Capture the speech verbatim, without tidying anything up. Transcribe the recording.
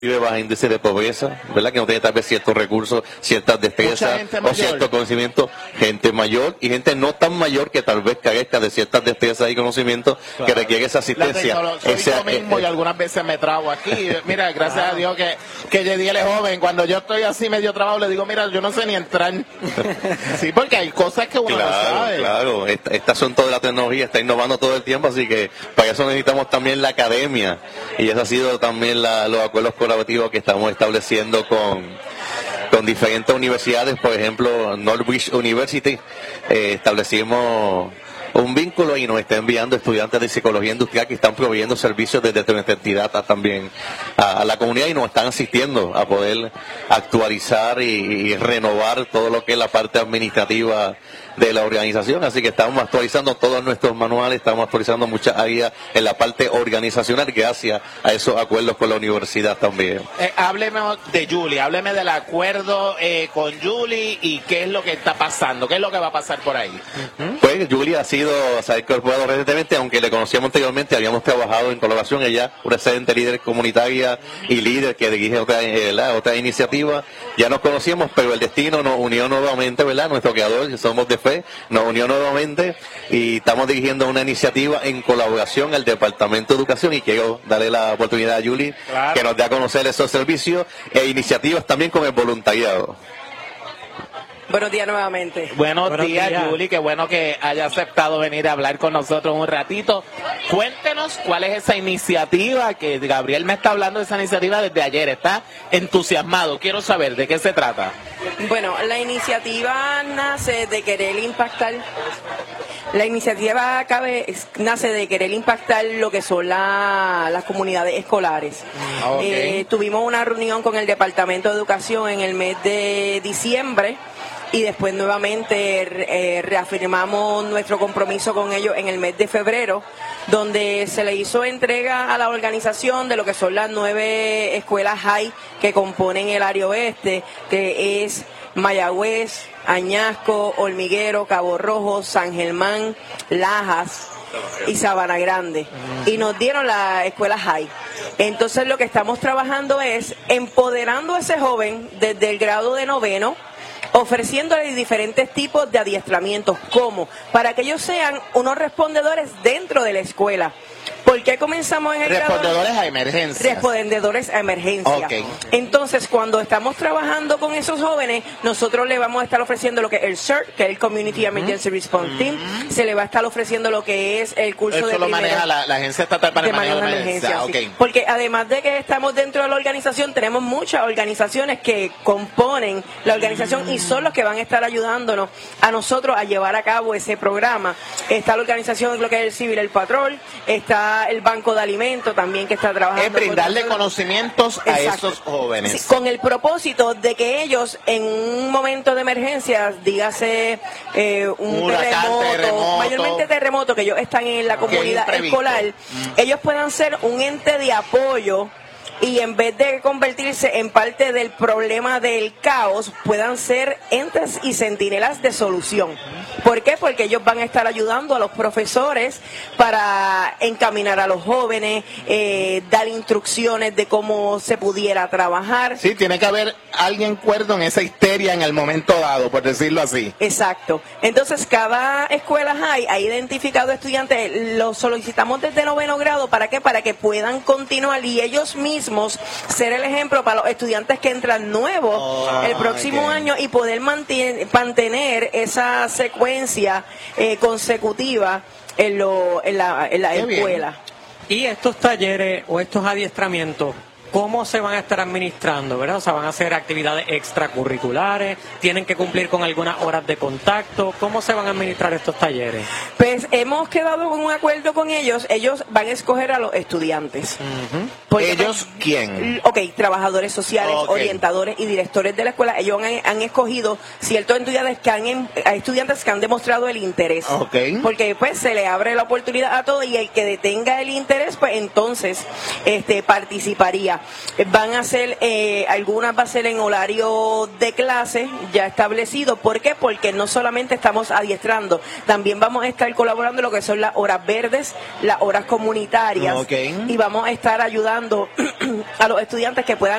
vive bajo índice de pobreza, ¿verdad? Que no tiene tal vez ciertos recursos, ciertas destrezas o cierto conocimiento, gente mayor y gente no tan mayor que tal vez carezca de ciertas destrezas y conocimientos, claro, que requiere esa asistencia. Soy yo mismo eh, y algunas veces me trago aquí. Mira, gracias a Dios que, que Yediel es joven. Cuando yo estoy así medio trabajo le digo, mira, yo no sé ni entrar. Sí, porque hay cosas que uno claro, no sabe. Claro, Esta, estas son toda la tecnología, está innovando todo el tiempo, así que para eso necesitamos también la academia y eso ha sido también la, los acuerdos colaborativos que estamos estableciendo con, con diferentes universidades. Por ejemplo, Northwich University, eh, establecimos un vínculo y nos está enviando estudiantes de psicología industrial que están proveyendo servicios desde nuestra entidad a, también a, a la comunidad y nos están asistiendo a poder actualizar y, y renovar todo lo que es la parte administrativa de la organización, así que estamos actualizando todos nuestros manuales, estamos actualizando muchas áreas en la parte organizacional gracias a esos acuerdos con la universidad también. Eh, hábleme de Julie, hábleme del acuerdo eh, con Julie y qué es lo que está pasando, qué es lo que va a pasar por ahí. Uh-huh. Pues Julie ha sido, se ha incorporado recientemente, aunque le conocíamos anteriormente, habíamos trabajado en colaboración, ella, una excelente líder comunitaria y líder que dirige otra, eh, la, otra iniciativa, ya nos conocíamos, pero el destino nos unió nuevamente, ¿verdad? Nuestro creador, que somos de fe, nos unió nuevamente y estamos dirigiendo una iniciativa en colaboración al Departamento de Educación y quiero darle la oportunidad a Julie, claro, que nos dé a conocer esos servicios e iniciativas también con el voluntariado. Buenos días nuevamente. Buenos, Buenos días, días, Julie, qué bueno que haya aceptado venir a hablar con nosotros un ratito. Cuéntenos cuál es esa iniciativa, que Gabriel me está hablando de esa iniciativa desde ayer, está entusiasmado, quiero saber de qué se trata. Bueno, la iniciativa nace de querer impactar, la iniciativa cabe, nace de querer impactar lo que son la, las comunidades escolares. Okay. Eh, tuvimos una reunión con el Departamento de Educación en el mes de diciembre, y después nuevamente eh, reafirmamos nuestro compromiso con ellos en el mes de febrero, donde se le hizo entrega a la organización de lo que son las nueve escuelas high que componen el área oeste, que es Mayagüez, Añasco, Hormiguero, Cabo Rojo, San Germán, Lajas y Sabana Grande, y nos dieron la escuela high. Entonces lo que estamos trabajando es empoderando a ese joven desde el grado de noveno, ofreciéndole diferentes tipos de adiestramientos, como para que ellos sean unos respondedores dentro de la escuela. ¿Por qué comenzamos en el Respondedores grado? a emergencias. Respondedores a emergencia. Okay. Entonces, cuando estamos trabajando con esos jóvenes, nosotros le vamos a estar ofreciendo lo que es el C E R T, que es el Community Emergency uh-huh. Response Team. Uh-huh. Se le va a estar ofreciendo lo que es el curso Eso de lo maneja la, la Agencia Estatal para el Manejo de Emergencias. Emergencia, Okay. Sí. Porque además de que estamos dentro de la organización, tenemos muchas organizaciones que componen la organización uh-huh. y son los que van a estar ayudándonos a nosotros a llevar a cabo ese programa. Está la organización, lo que es el Civil, el Patrol, está el Banco de Alimentos también que está trabajando. Es brindarle con conocimientos a Exacto. esos jóvenes. Sí, con el propósito de que ellos en un momento de emergencia, dígase eh, un Huracán, terremoto, terremoto, mayormente terremoto, que ellos están en la comunidad escolar, mm. ellos puedan ser un ente de apoyo y en vez de convertirse en parte del problema del caos, puedan ser entes y centinelas de solución. ¿Por qué? Porque ellos van a estar ayudando a los profesores para encaminar a los jóvenes, eh, dar instrucciones de cómo se pudiera trabajar. Sí, tiene que haber alguien cuerdo en esa histeria en el momento dado, por decirlo así. Exacto. Entonces, cada escuela high ha identificado estudiantes, los solicitamos desde noveno grado, ¿para qué? Para que puedan continuar y ellos mismos ser el ejemplo para los estudiantes que entran nuevos oh, el próximo okay. año y poder mantener, mantener esa secuencia eh, consecutiva en, lo, en la, en la escuela. Bien. Y estos talleres o estos adiestramientos, ¿cómo se van a estar administrando, verdad? O sea, ¿van a hacer actividades extracurriculares? ¿Tienen que cumplir con algunas horas de contacto? ¿Cómo se van a administrar estos talleres? Pues hemos quedado con un acuerdo con ellos. Ellos van a escoger a los estudiantes. Uh-huh. ¿Ellos van, quién? Ok, trabajadores sociales, okay. orientadores y directores de la escuela. Ellos han, han escogido ciertos estudiantes que han, estudiantes que han demostrado el interés. Okay. Porque pues se le abre la oportunidad a todo y el que detenga el interés, pues entonces este participaría. Van a ser, eh, algunas va a ser en horario de clase ya establecido. ¿Por qué? Porque no solamente estamos adiestrando, también vamos a estar colaborando en lo que son las horas verdes, las horas comunitarias, okay. y vamos a estar ayudando ayudando a los estudiantes que puedan